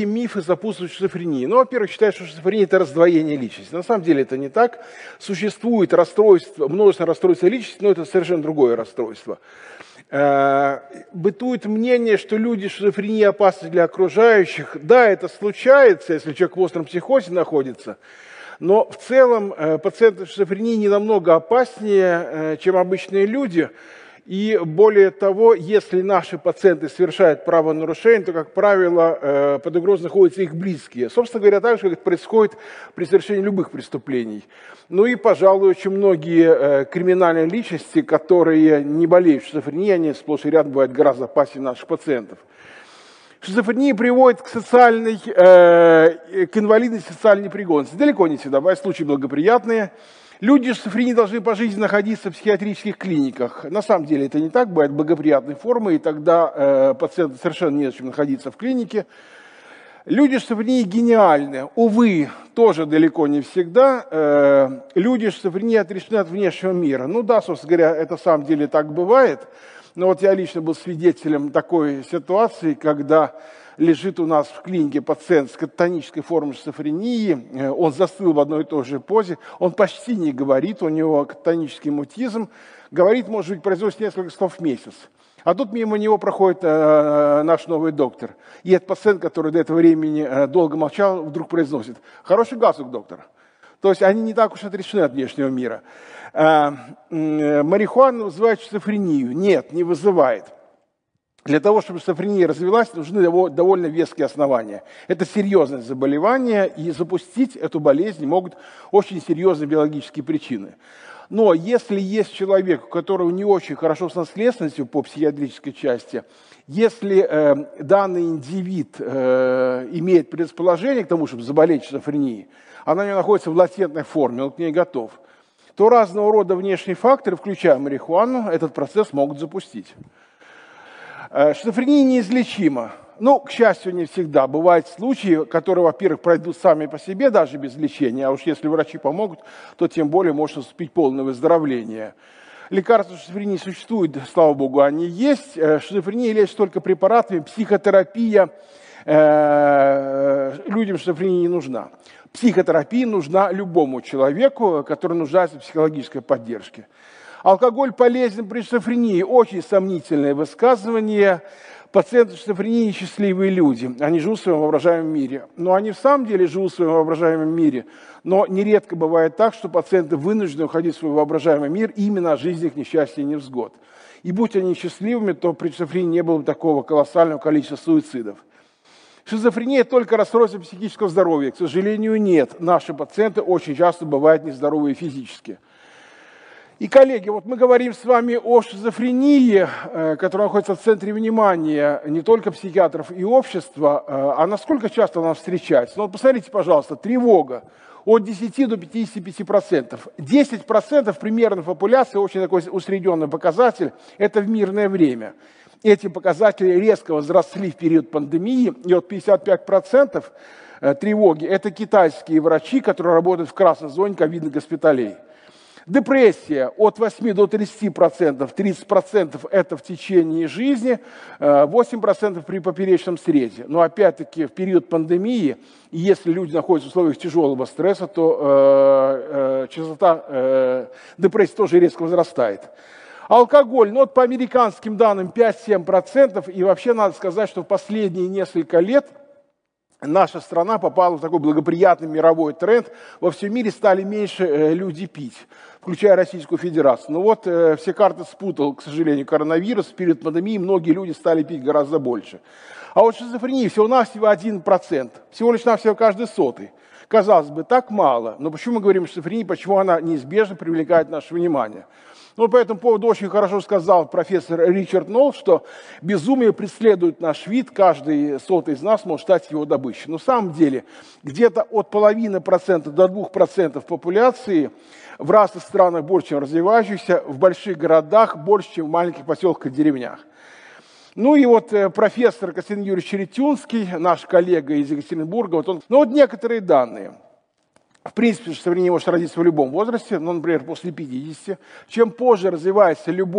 Мифы сопутствуют шизофрении. Ну, во-первых, считают, что шизофрения – это раздвоение личности. На самом деле это не так. Существует расстройство, множество расстройств личности, но это совершенно другое расстройство. Бытует мнение, что люди с шизофренией опасны для окружающих. Да, это случается, если человек в остром психозе находится. Но в целом пациенты с шизофренией не намного опаснее, чем обычные люди. И более того, если наши пациенты совершают правонарушение, то, как правило, под угрозой находятся их близкие. Собственно говоря, так же, как это происходит при совершении любых преступлений. Ну и, пожалуй, очень многие криминальные личности, которые не болеют шизофренией, они сплошь и рядом бывают гораздо опаснее наших пациентов. Шизофрения приводит к инвалидности, социальной непригодности. Далеко не всегда, бывают случаи благоприятные. Люди с шизофренией должны по жизни находиться в психиатрических клиниках. На самом деле это не так, бывают благоприятные формы, и тогда пациенту совершенно незачем находиться в клинике. Люди с шизофренией гениальны. Увы, тоже далеко не всегда. Люди с шизофренией отрешены от внешнего мира. Ну да, собственно говоря, это на самом деле так бывает. Но вот я лично был свидетелем такой ситуации, когда лежит у нас в клинике пациент с кататонической формой шизофрении, он застыл в одной и той же позе, он почти не говорит, у него кататонический мутизм, говорит, может быть, произносит несколько слов в месяц. А тут мимо него проходит наш новый доктор. И этот пациент, который до этого времени долго молчал, вдруг произносит: «Хороший галстук, доктор». То есть они не так уж отрешены от внешнего мира. Марихуана вызывает шизофрению? Нет, не вызывает. Для того, чтобы шизофрения развилась, нужны довольно веские основания. Это серьезное заболевание, и запустить эту болезнь могут очень серьезные биологические причины. Но если есть человек, у которого не очень хорошо с наследственностью по психиатрической части, если данный индивид имеет предрасположение к тому, чтобы заболеть шизофренией, она у него находится в латентной форме, он к ней готов, то разного рода внешние факторы, включая марихуану, этот процесс могут запустить. Шизофрения неизлечима. Ну, к счастью, не всегда. Бывают случаи, которые, во-первых, пройдут сами по себе, даже без лечения, а уж если врачи помогут, то тем более может наступить полное выздоровление. Лекарства от шизофрении существуют, слава богу, они есть. Шизофрения лечится только препаратами, психотерапия людям с шизофренией не нужна. Психотерапия нужна любому человеку, который нуждается в психологической поддержке. Алкоголь полезен при шизофрении. Очень сомнительное высказывание. Пациенты с шизофренией счастливые люди. Они живут в своем воображаемом мире. Но они в самом деле живут в своем воображаемом мире. Но нередко бывает так, что пациенты вынуждены уходить в свой воображаемый мир именно от жизненных несчастий и невзгод. И будь они счастливыми, то при шизофрении не было бы такого колоссального количества суицидов. Шизофрения только расстройство психического здоровья. К сожалению, нет. Наши пациенты очень часто бывают нездоровые физически. И, коллеги, вот мы говорим с вами о шизофрении, которая находится в центре внимания не только психиатров и общества, а насколько часто она встречается. Ну, вот посмотрите, пожалуйста, тревога от 10 до 55%. 10% примерно популяции, очень такой усредненный показатель, это в мирное время. Эти показатели резко возросли в период пандемии, и от 55% тревоги – это китайские врачи, которые работают в красной зоне ковидных госпиталей. Депрессия от 8 до 30%, 30% это в течение жизни, 8% при поперечном срезе. Но опять-таки в период пандемии, если люди находятся в условиях тяжелого стресса, то частота депрессии тоже резко возрастает. Алкоголь, ну вот по американским данным 5-7%, и вообще надо сказать, что в последние несколько лет наша страна попала в такой благоприятный мировой тренд. Во всем мире стали меньше люди пить, включая Российскую Федерацию. Но вот все карты спутал, к сожалению, коронавирус. Перед пандемией многие люди стали пить гораздо больше. А вот шизофрения всего-навсего 1%. Всего лишь навсего каждый сотый. Казалось бы, так мало. Но почему мы говорим о шизофрении, почему она неизбежно привлекает наше внимание? Ну, по этому поводу очень хорошо сказал профессор Ричард Нолл, что безумие преследует наш вид, каждый сотый из нас может стать его добычей. Но на самом деле где-то от 0,5% до 2% популяции в разных странах больше, чем развивающихся, в больших городах больше, чем в маленьких поселках и деревнях. Ну и вот профессор Константин Юрьевич Черетюнский, наш коллега из Екатеринбурга, вот некоторые данные. В принципе, шизофрения может родиться в любом возрасте, ну, например, после 50. Чем позже развивается любовь